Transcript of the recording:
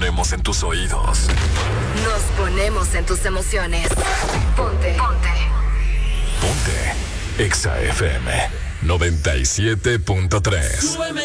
ponemos en tus oídos. Nos ponemos en tus emociones. Ponte. Exa FM 97.3.